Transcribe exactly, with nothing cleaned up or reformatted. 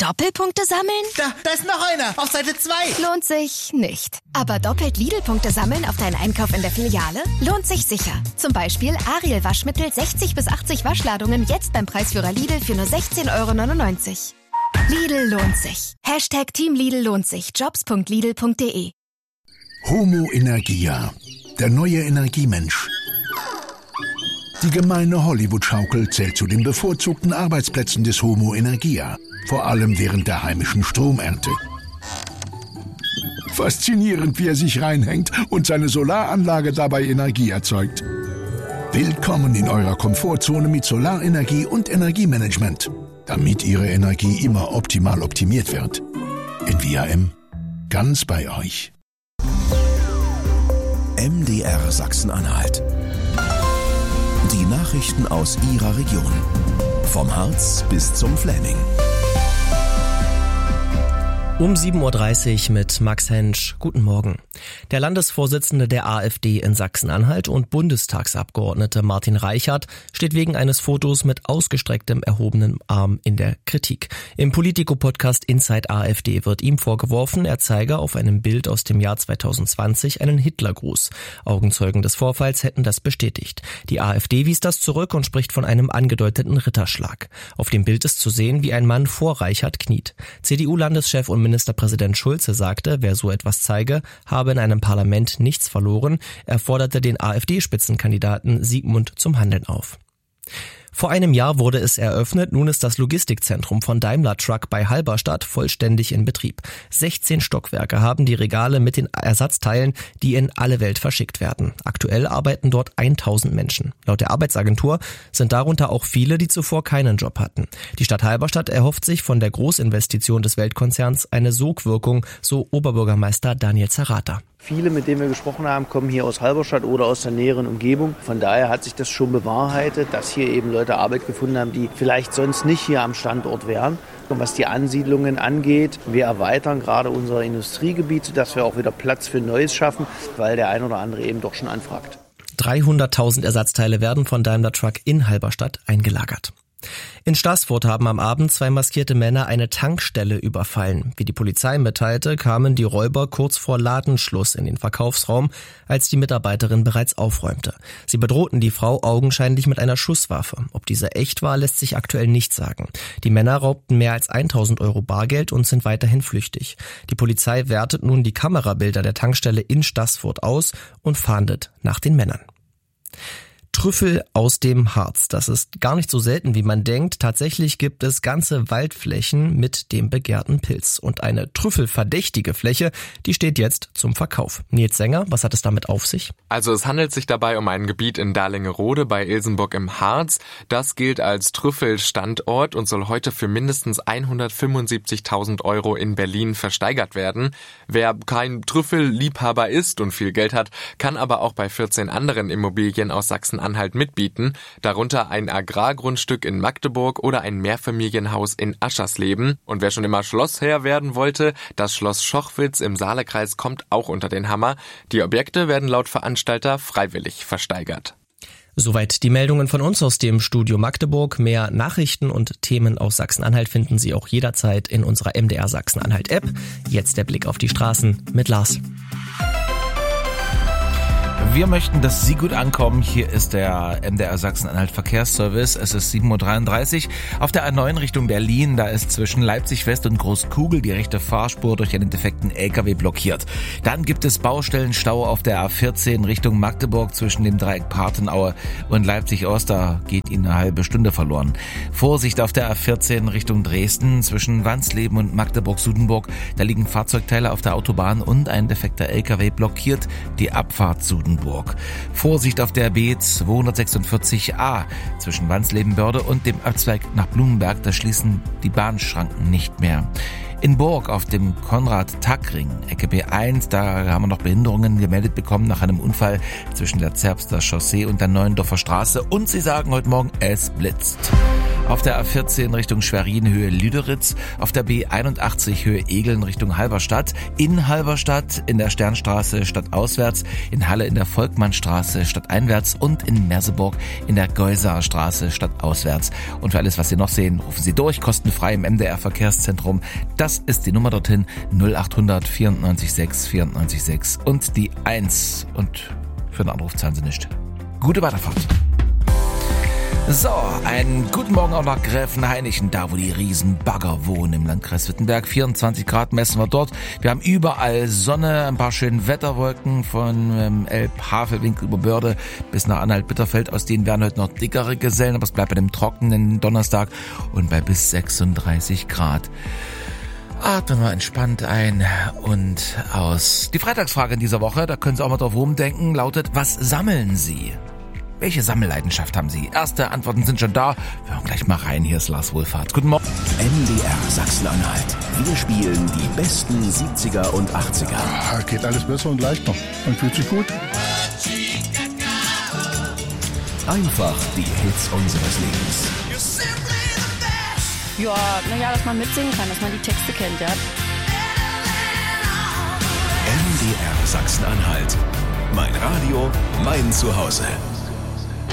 Doppelpunkte sammeln? Da, da ist noch einer, auf Seite zwei. Lohnt sich nicht. Aber doppelt Lidl-Punkte sammeln auf deinen Einkauf in der Filiale? Lohnt sich sicher. Zum Beispiel Ariel Waschmittel sechzig bis achtzig Waschladungen jetzt beim Preisführer Lidl für nur sechzehn Euro neunundneunzig. Lidl lohnt sich. Hashtag Team Lidl lohnt sich. Jobs punkt lidl punkt de. Homo Energia, der neue Energiemensch. Die gemeine Hollywood-Schaukel zählt zu den bevorzugten Arbeitsplätzen des Homo Energia, vor allem während der heimischen Stromernte. Faszinierend, wie er sich reinhängt und seine Solaranlage dabei Energie erzeugt. Willkommen in eurer Komfortzone mit Solarenergie und Energiemanagement, damit Ihre Energie immer optimal optimiert wird. In V R M, ganz bei euch. M D R Sachsen-Anhalt. Die Nachrichten aus Ihrer Region. Vom Harz bis zum Fläming. Um sieben Uhr dreißig mit Max Hensch. Guten Morgen. Der Landesvorsitzende der AfD in Sachsen-Anhalt und Bundestagsabgeordnete Martin Reichert steht wegen eines Fotos mit ausgestrecktem erhobenem Arm in der Kritik. Im Politico-Podcast Inside AfD wird ihm vorgeworfen, er zeige auf einem Bild aus dem Jahr zweitausendzwanzig einen Hitlergruß. Augenzeugen des Vorfalls hätten das bestätigt. Die AfD wies das zurück und spricht von einem angedeuteten Ritterschlag. Auf dem Bild ist zu sehen, wie ein Mann vor Reichert kniet. C D U-Landeschef und Ministerpräsident Schulze sagte, wer so etwas zeige, habe in einem Parlament nichts verloren. Er forderte den AfD-Spitzenkandidaten Siegmund zum Handeln auf. Vor einem Jahr wurde es eröffnet, nun ist das Logistikzentrum von Daimler Truck bei Halberstadt vollständig in Betrieb. sechzehn Stockwerke haben die Regale mit den Ersatzteilen, die in alle Welt verschickt werden. Aktuell arbeiten dort tausend Menschen. Laut der Arbeitsagentur sind darunter auch viele, die zuvor keinen Job hatten. Die Stadt Halberstadt erhofft sich von der Großinvestition des Weltkonzerns eine Sogwirkung, so Oberbürgermeister Daniel Zerrata. Viele, mit denen wir gesprochen haben, kommen hier aus Halberstadt oder aus der näheren Umgebung. Von daher hat sich das schon bewahrheitet, dass hier eben Leute Arbeit gefunden haben, die vielleicht sonst nicht hier am Standort wären. Und was die Ansiedlungen angeht, wir erweitern gerade unser Industriegebiet, sodass wir auch wieder Platz für Neues schaffen, weil der ein oder andere eben doch schon anfragt. dreihunderttausend Ersatzteile werden von Daimler Truck in Halberstadt eingelagert. In Staßfurt haben am Abend zwei maskierte Männer eine Tankstelle überfallen. Wie die Polizei mitteilte, kamen die Räuber kurz vor Ladenschluss in den Verkaufsraum, als die Mitarbeiterin bereits aufräumte. Sie bedrohten die Frau augenscheinlich mit einer Schusswaffe. Ob diese echt war, lässt sich aktuell nicht sagen. Die Männer raubten mehr als tausend Euro Bargeld und sind weiterhin flüchtig. Die Polizei wertet nun die Kamerabilder der Tankstelle in Staßfurt aus und fahndet nach den Männern. Trüffel aus dem Harz. Das ist gar nicht so selten, wie man denkt. Tatsächlich gibt es ganze Waldflächen mit dem begehrten Pilz. Und eine trüffelverdächtige Fläche, die steht jetzt zum Verkauf. Nils Sänger, was hat es damit auf sich? Also es handelt sich dabei um ein Gebiet in Dalingerode bei Ilsenburg im Harz. Das gilt als Trüffelstandort und soll heute für mindestens hundertfünfundsiebzigtausend Euro in Berlin versteigert werden. Wer kein Trüffelliebhaber ist und viel Geld hat, kann aber auch bei vierzehn anderen Immobilien aus Sachsen-Anhalt mitbieten, darunter ein Agrargrundstück in Magdeburg oder ein Mehrfamilienhaus in Aschersleben. Und wer schon immer Schlossherr werden wollte, das Schloss Schochwitz im Saalekreis kommt auch unter den Hammer. Die Objekte werden laut Veranstalter freiwillig versteigert. Soweit die Meldungen von uns aus dem Studio Magdeburg. Mehr Nachrichten und Themen aus Sachsen-Anhalt finden Sie auch jederzeit in unserer M D R Sachsen-Anhalt-App. Jetzt der Blick auf die Straßen mit Lars. Wir möchten, dass Sie gut ankommen. Hier ist der M D R Sachsen-Anhalt Verkehrsservice. Es ist sieben Uhr dreiunddreißig. Auf der A neun Richtung Berlin, da ist zwischen Leipzig West und Großkugel die rechte Fahrspur durch einen defekten L K W blockiert. Dann gibt es Baustellenstau auf der A vierzehn Richtung Magdeburg zwischen dem Dreieck Partenaue und Leipzig Ost. Da geht Ihnen eine halbe Stunde verloren. Vorsicht auf der A vierzehn Richtung Dresden zwischen Wansleben und Magdeburg-Sudenburg. Da liegen Fahrzeugteile auf der Autobahn und ein defekter L K W blockiert die Abfahrt Sudenburg. Vorsicht auf der B zweihundertsechsundvierzig a zwischen Wansleben-Börde und dem Abzweig nach Blumenberg, da schließen die Bahnschranken nicht mehr. In Burg auf dem Konrad-Tack-Ring, Ecke B eins, da haben wir noch Behinderungen gemeldet bekommen nach einem Unfall zwischen der Zerbster Chaussee und der Neuendorfer Straße. Und sie sagen heute Morgen, es blitzt. Auf der A vierzehn Richtung Schwerin Höhe Lüderitz, auf der B einundachtzig Höhe Egeln Richtung Halberstadt, in Halberstadt in der Sternstraße stadtauswärts, in Halle in der Volkmannstraße stadteinwärts und in Merseburg in der Geusarstraße stadtauswärts. Und für alles, was Sie noch sehen, rufen Sie durch, kostenfrei im M D R Verkehrszentrum. Das ist die Nummer dorthin, null achthundert vierundneunzig sechs vierundneunzig sechs und die eins. Und für den Anruf zahlen Sie nicht. Gute Weiterfahrt. So, einen guten Morgen auch nach Gräfenhainichen, da wo die Riesenbagger wohnen im Landkreis Wittenberg. vierundzwanzig Grad messen wir dort. Wir haben überall Sonne, ein paar schöne Wetterwolken von ähm, Elb-Havelwinkel über Börde bis nach Anhalt-Bitterfeld. Aus denen werden heute noch dickere Gesellen, aber es bleibt bei dem trockenen Donnerstag und bei bis sechsunddreißig Grad. Atmen wir entspannt ein und aus. Die Freitagsfrage in dieser Woche, da können Sie auch mal drauf rumdenken, lautet: Was sammeln Sie? Welche Sammelleidenschaft haben Sie? Erste Antworten sind schon da. Wir hören gleich mal rein. Hier ist Lars Wohlfahrt. Guten Morgen. M D R Sachsen-Anhalt. Wir spielen die besten siebziger und achtziger. Ah, geht alles besser und leichter. Man fühlt sich gut. Einfach die Hits unseres Lebens. Ja, naja, dass man mitsingen kann, dass man die Texte kennt, ja. M D R Sachsen-Anhalt. Mein Radio, mein Zuhause.